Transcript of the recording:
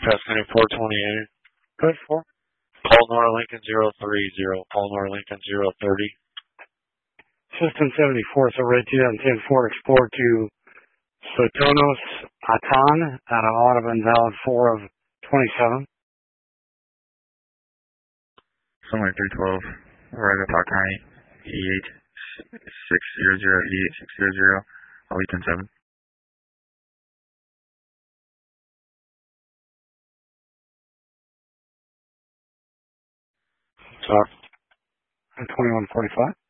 Tuscany 428. Good for. Paul Lincoln 030. Paul Lincoln 030. System 74, so rate 2010 Ford Explorer to Sotonos Atan at an Audubon valid 4 of 27. Somewhere 312, arrive at Park County, E8600, I'll 7. Talk. 2145.